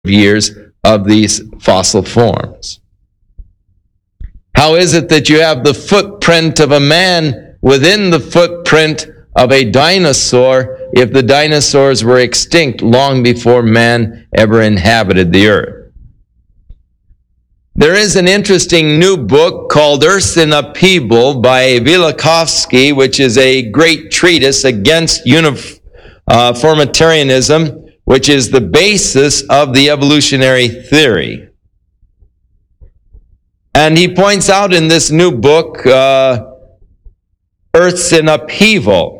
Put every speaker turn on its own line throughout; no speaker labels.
years of these fossil forms. How is it that you have the footprint of a man within the footprint of a dinosaur if the dinosaurs were extinct long before man ever inhabited the earth? There is an interesting new book called Earth in Upheaval by Velikovsky, which is a great treatise against uniformitarianism, which is the basis of the evolutionary theory. And he points out in this new book, Earth's in Upheaval,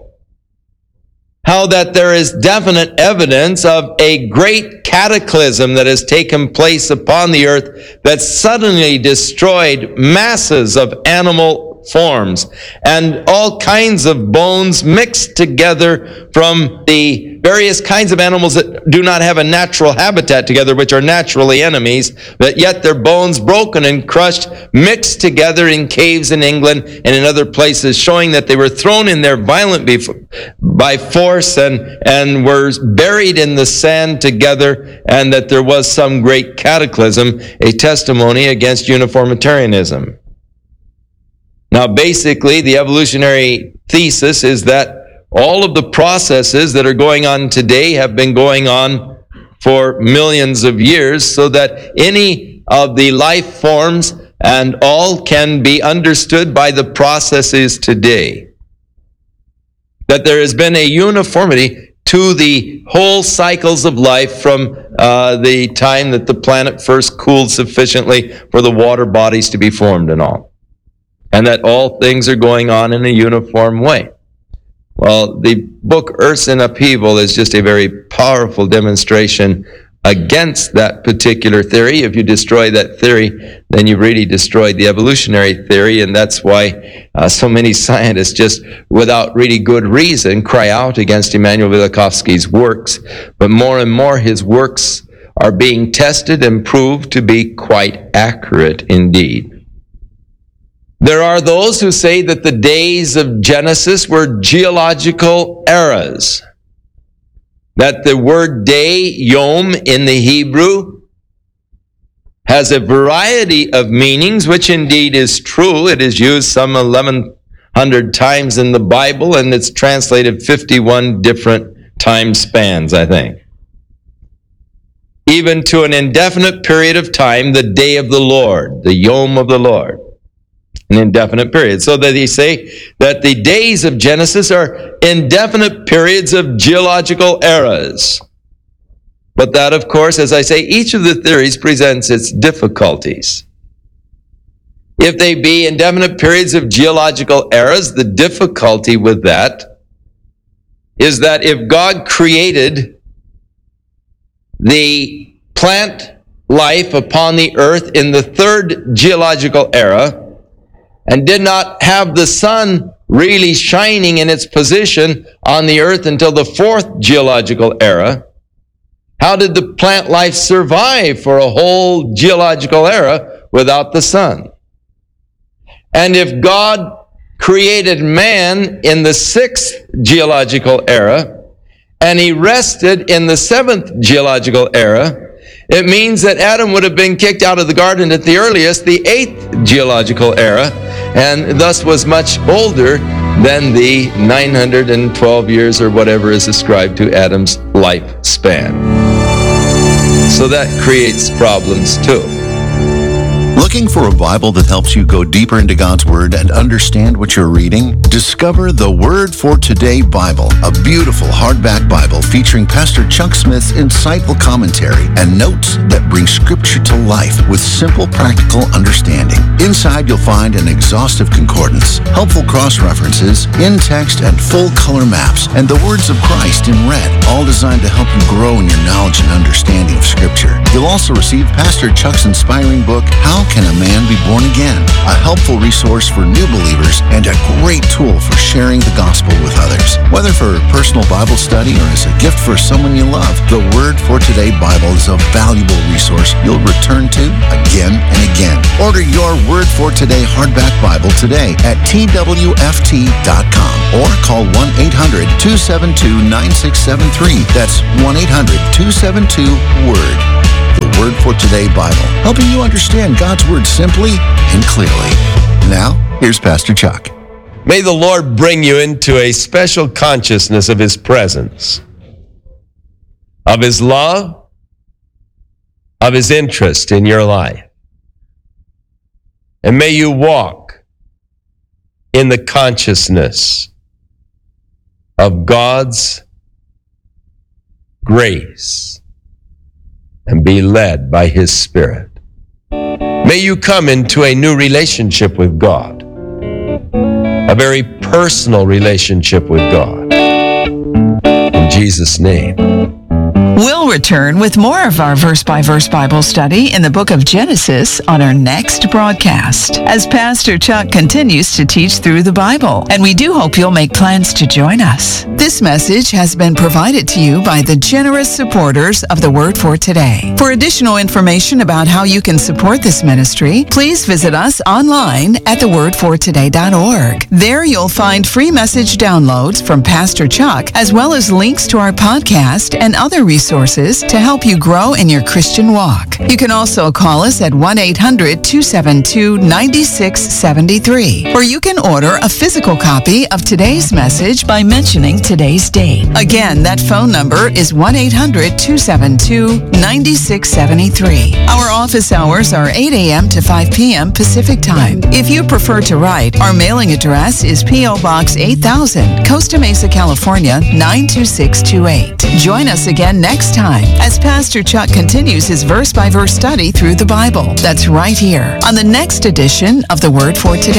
how that there is definite evidence of a great cataclysm that has taken place upon the earth that suddenly destroyed masses of animal forms and all kinds of bones mixed together from the various kinds of animals that do not have a natural habitat together, which are naturally enemies, but yet their bones broken and crushed, mixed together in caves in England and in other places, showing that they were thrown in there violently by force and were buried in the sand together, and that there was some great cataclysm, a testimony against uniformitarianism. Now, basically, the evolutionary thesis is that all of the processes that are going on today have been going on for millions of years, so that any of the life forms and all can be understood by the processes today. That there has been a uniformity to the whole cycles of life from the time that the planet first cooled sufficiently for the water bodies to be formed and all. And that all things are going on in a uniform way. Well, the book Earth in Upheaval is just a very powerful demonstration against that particular theory. If you destroy that theory, then you really destroyed the evolutionary theory, and that's why so many scientists, just without really good reason, cry out against Immanuel Velikovsky's works. But more and more his works are being tested and proved to be quite accurate indeed. There are those who say that the days of Genesis were geological eras. That the word day, yom, in the Hebrew has a variety of meanings, which indeed is true. It is used some 1,100 times in the Bible, and it's translated 51 different time spans, I think. Even to an indefinite period of time, the day of the Lord, the yom of the Lord. An indefinite period. So that they say that the days of Genesis are indefinite periods of geological eras. But that, of course, as I say, each of the theories presents its difficulties. If they be indefinite periods of geological eras, the difficulty with that is that if God created the plant life upon the earth in the third geological era, and did not have the sun really shining in its position on the earth until the fourth geological era, how did the plant life survive for a whole geological era without the sun? And if God created man in the sixth geological era, and he rested in the seventh geological era, it means that Adam would have been kicked out of the garden at the earliest, the eighth geological era, and thus was much older than the 912 years or whatever is ascribed to Adam's lifespan. So that creates problems too.
Looking for a Bible that helps you go deeper into God's Word and understand what you're reading? Discover the Word for Today Bible, a beautiful hardback Bible featuring Pastor Chuck Smith's insightful commentary and notes that bring Scripture to life with simple, practical understanding. Inside, you'll find an exhaustive concordance, helpful cross-references, in-text and full-color maps, and the words of Christ in red, all designed to help you grow in your knowledge and understanding of Scripture. You'll also receive Pastor Chuck's inspiring book, How Can a Man Be Born Again? A helpful resource for new believers and a great tool for sharing the gospel with others. Whether for personal Bible study or as a gift for someone you love, the Word for Today Bible is a valuable resource you'll return to again and again. Order your Word for Today hardback Bible today at twft.com or call 1-800-272-9673. That's 1-800-272-WORD. Today Bible, helping you understand God's Word simply and clearly. Now, here's Pastor Chuck.
May the Lord bring you into a special consciousness of His presence, of His love, of His interest in your life. And may you walk in the consciousness of God's grace and be led by His Spirit. May you come into a new relationship with God, a very personal relationship with God. In Jesus' name.
We'll return with more of our verse-by-verse Bible study in the book of Genesis on our next broadcast as Pastor Chuck continues to teach through the Bible, and we do hope you'll make plans to join us. This message has been provided to you by the generous supporters of the Word for Today. For additional information about how you can support this ministry, please visit us online at thewordfortoday.org. There you'll find free message downloads from Pastor Chuck, as well as links to our podcast and other resources to help you grow in your Christian walk. You can also call us at 1-800-272-9673, or you can order a physical copy of today's message by mentioning today's date. Again, that phone number is 1-800-272-9673. Our office hours are 8 a.m. to 5 p.m. Pacific Time. If you prefer to write, our mailing address is P.O. Box 8000, Costa Mesa, California, 92628. Join us again next time as Pastor Chuck continues his verse-by-verse study through the Bible. That's right here on the next edition of the Word for Today.